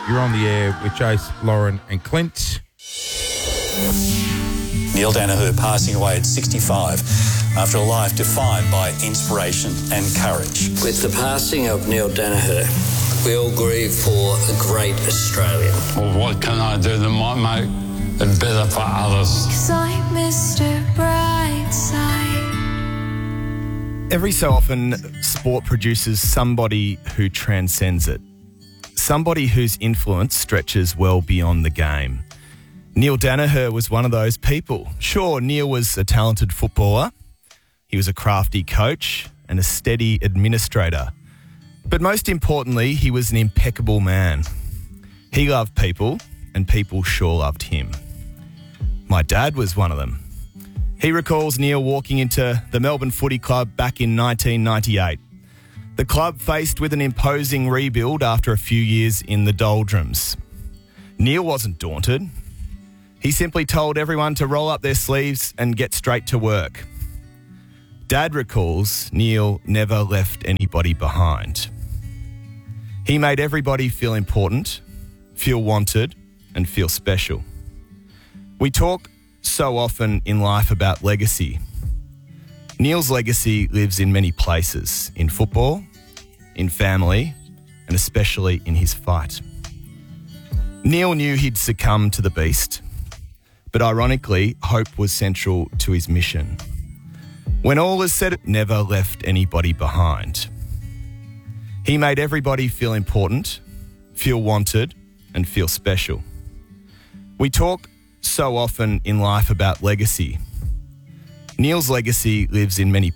You're on the air with Jace, Lauren and Clint. Neil Daniher passing away at 65 after a life defined by inspiration and courage. With the passing of Neil Daniher, we all grieve for a great Australian. Well, what can I do that might make it better for others? 'Cause I'm Mr. Brightside. Every so often, sport produces somebody who transcends it. Somebody whose influence stretches well beyond the game. Neil Daniher was one of those people. Sure, Neil was a talented footballer. He was a crafty coach and a steady administrator. But most importantly, he was an impeccable man. He loved people, and people sure loved him. My dad was one of them. He recalls Neil walking into the Melbourne Footy Club back in 1998. The club faced with an imposing rebuild after a few years in the doldrums. Neil wasn't daunted. He simply told everyone to roll up their sleeves and get straight to work. Dad recalls Neil never left anybody behind. He made everybody feel important, feel wanted, and feel special. We talk so often in life about legacy. Neil's legacy lives in many places, in football, in family, and especially in his fight. Neil knew he'd succumb to the beast, but ironically, hope was central to his mission. When all is said, it never left anybody behind. He made everybody feel important, feel wanted, and feel special. We talk so often in life about legacy. Neil's legacy lives in many